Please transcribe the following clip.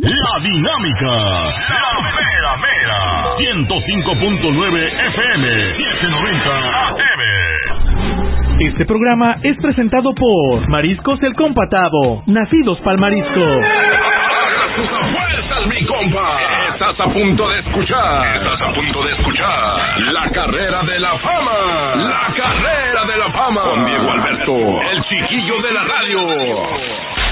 La Dinámica. La Mera Mera. 105.9 FM. 790 AM. Este programa es presentado por Mariscos El Compatado, nacidos pa'l marisco. ¡Haga sus apuestas, mi compa! Estás a punto de escuchar. La Carrera de la Fama. La Carrera de la Fama. Con Diego Alberto, el chiquillo de la radio.